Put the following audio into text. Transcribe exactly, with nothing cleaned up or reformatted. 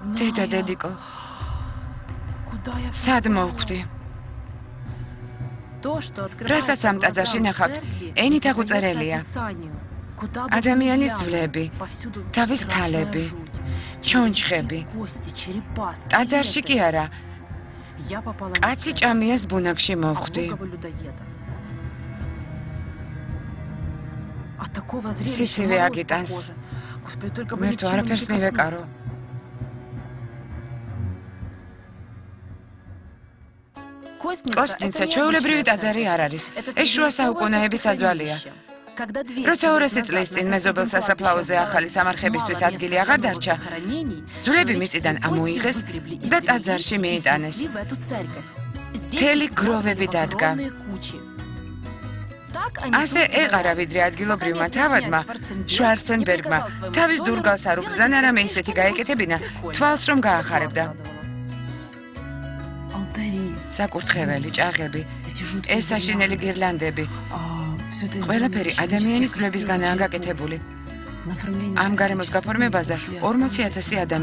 დედა დედიკო. სად მოვხვდი? რასაც ამ ტაძარში ნახავთ, ენით აღუწერელია. ადამიანის ძვლები, თავის ქალები, ჩონჩხები. ტაძარში კი არა. კაცი ჭამიას ბუნაგში მოვხვდი. სიცივე აგიტანს. მე თუ არაფერს მივეკარო. კოსტინცა ჩვეულებრივი ტაძარი არ არის. ეს შუა საუკუნეების საძვალეა. როცა ორასი წლის წინ მეზობელ სასაფლაოზე ახალი სამარხებისთვის ადგილი აღარ დარჩა, ძვლები მიწიდან ამოიღეს და ტაძარში მიიტანეს. მთელი გროვები დადგა. ასე ეყარა, ვიდრე ადგილობრივმა თავადმა, შვარცენბერგმა, თავის დურგალს არ უბრძანა, რამე ისეთი გაეკეთებინა, თვალს რომ გაახარებდა. საკურთხეველი, ჭაღები, ეს საშინელი გირლანდები. ყველაფერი ადამიანის ძვლებისგანაა გაკეთებული. ამ გარემოს გაფორმებაზე ორმოცი ათასი ადამიანი